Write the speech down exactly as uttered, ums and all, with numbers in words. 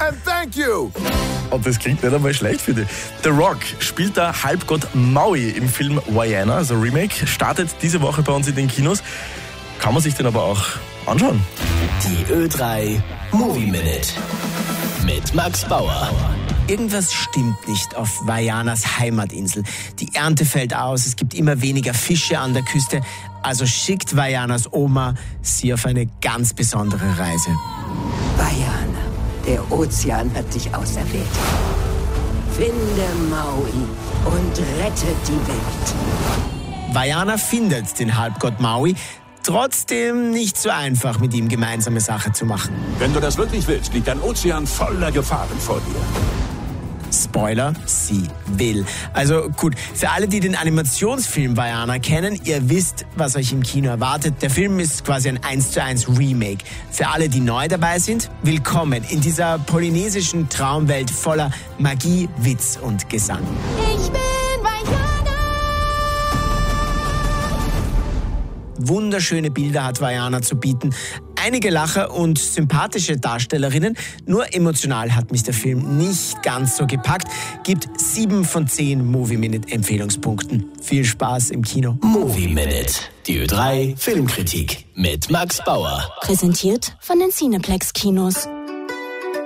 and thank you. Und das klingt nicht einmal schlecht, finde ich. The Rock spielt der Halbgott Maui im Film Vaiana, also Remake, startet diese Woche bei uns in den Kinos. Kann man sich den aber auch anschauen. Die Ö drei Movie Minute mit Max Bauer. Irgendwas stimmt nicht auf Vaianas Heimatinsel. Die Ernte fällt aus, es gibt immer weniger Fische an der Küste. Also schickt Vaianas Oma sie auf eine ganz besondere Reise. Vaiana, der Ozean hat dich auserwählt. Finde Maui und rette die Welt. Vaiana findet den Halbgott Maui. Trotzdem nicht so einfach, mit ihm gemeinsame Sache zu machen. Wenn du das wirklich willst, liegt ein Ozean voller Gefahren vor dir. Spoiler, sie will. Also gut, für alle, die den Animationsfilm Vaiana kennen, ihr wisst, was euch im Kino erwartet. Der Film ist quasi ein eins zu eins Remake. Für alle, die neu dabei sind, willkommen in dieser polynesischen Traumwelt voller Magie, Witz und Gesang. Ich bin Vaiana. Wunderschöne Bilder hat Vaiana zu bieten. Einige Lacher und sympathische Darstellerinnen. Nur emotional hat mich der Film nicht ganz so gepackt. Gibt sieben von zehn Movie Minute Empfehlungspunkten. Viel Spaß im Kino. Movie Minute, die Ö drei Filmkritik mit Max Bauer. Präsentiert von den Cineplex Kinos.